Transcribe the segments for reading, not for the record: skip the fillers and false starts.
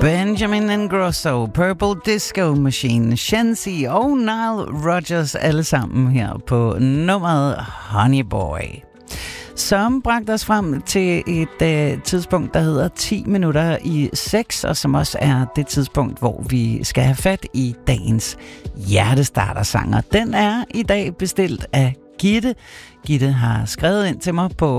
Benjamin Ingrosso, Purple Disco Machine, Shensi og Nile Rodgers, alle sammen her på nummeret Honey Boy, som bragte os frem til et tidspunkt, der hedder 10 minutter i 6, og som også er det tidspunkt, hvor vi skal have fat i dagens hjertestartersanger. Den er i dag bestilt af Gitte. Gitte har skrevet ind til mig på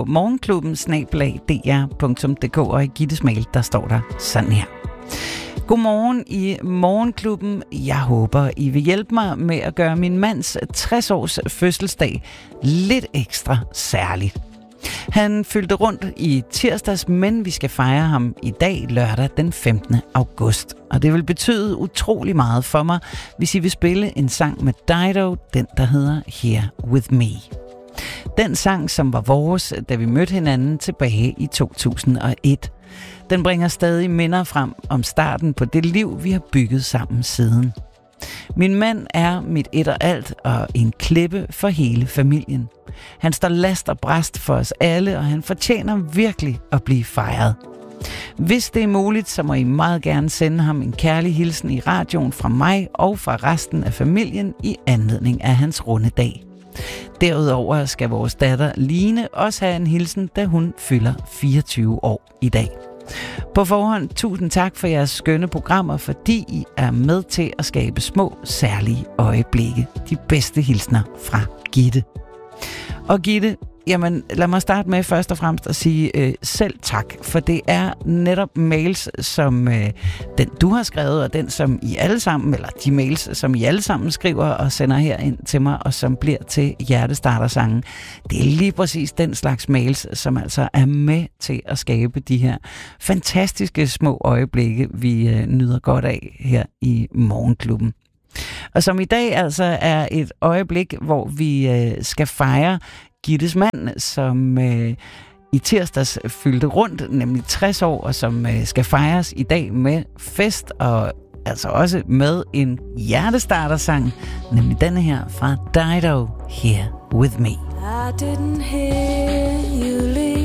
morgenklubben@dr.dk, og i Gittes mail, der står der sådan her. Godmorgen i Morgenklubben. Jeg håber, I vil hjælpe mig med at gøre min mands 60-års fødselsdag lidt ekstra særligt. Han fyldte rundt i tirsdags, men vi skal fejre ham i dag, lørdag den 15. august. Og det vil betyde utrolig meget for mig, hvis I vil spille en sang med Dido, den der hedder Here With Me. Den sang, som var vores, da vi mødte hinanden tilbage i 2001. Den bringer stadig minder frem om starten på det liv, vi har bygget sammen siden. Min mand er mit et og alt og en klippe for hele familien. Han står last og brast for os alle, og han fortjener virkelig at blive fejret. Hvis det er muligt, så må I meget gerne sende ham en kærlig hilsen i radioen fra mig og fra resten af familien i anledning af hans runde dag. Derudover skal vores datter Line også have en hilsen, da hun fylder 24 år i dag. På forhånd, tusind tak for jeres skønne programmer, fordi I er med til at skabe små, særlige øjeblikke. De bedste hilsner fra Gitte. Og Gitte, jamen lad mig starte med først og fremmest at sige selv tak, for det er netop mails, som den du har skrevet, og den som I alle sammen, eller de mails, som I alle sammen skriver og sender her ind til mig, og som bliver til hjertestartersangen. Det er lige præcis den slags mails, som altså er med til at skabe de her fantastiske små øjeblikke, vi nyder godt af her i Morgenklubben. Og som i dag altså er et øjeblik, hvor vi skal fejre Gittes mand, som i tirsdags fyldte rundt, nemlig 60 år, og som skal fejres i dag med fest, og altså også med en hjertestartersang, nemlig denne her fra Dido, Here With Me. I didn't hear you leave.